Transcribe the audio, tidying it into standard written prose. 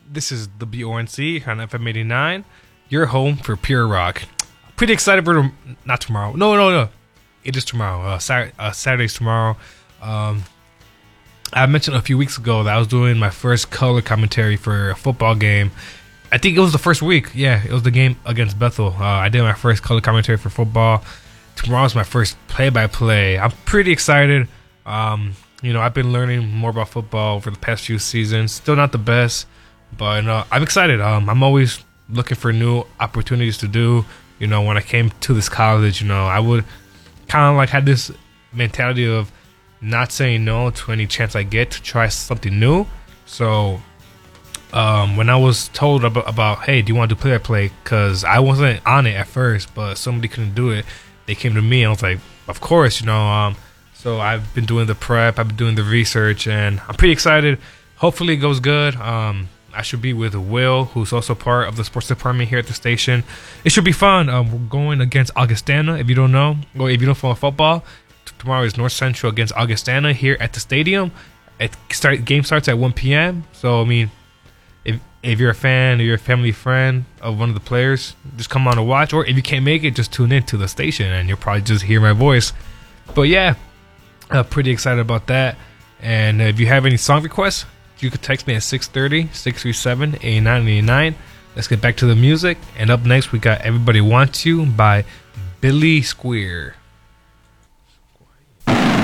This is the BONC on FM 89. Your home for pure rock. Pretty excited for not tomorrow. No. It is tomorrow. Saturday's tomorrow. I mentioned a few weeks ago that I was doing my first color commentary for a football game. I think it was the first week. Yeah, it was the game against Bethel. I did my first color commentary for football. Tomorrow's my first play-by-play. I'm pretty excited. I've been learning more about football for the past few seasons. Still not the best, but I'm excited. I'm always looking for new opportunities to do. When I came to this college, I would kind of like had this mentality of not saying no to any chance I get to try something new. So when I was told about, hey, do you want to do play-by-play? Because I wasn't on it at first, but somebody couldn't do it. They came to me, and I was like, of course, So I've been doing the prep, I've been doing the research, and I'm pretty excited. Hopefully it goes good. I should be with Will, who's also part of the sports department here at the station. It should be fun. We're going against Augustana, if you don't know, or if you don't follow football. Tomorrow is North Central against Augustana here at the stadium. Game starts at 1 p.m. So, if you're a fan or you're a family friend of one of the players, just come on to watch. Or if you can't make it, just tune in to the station and you'll probably just hear my voice. But yeah, pretty excited about that. And if you have any song requests, you could text me at 630-637-8989. Let's get back to the music. And up next, we got Everybody Wants You by Billy Square.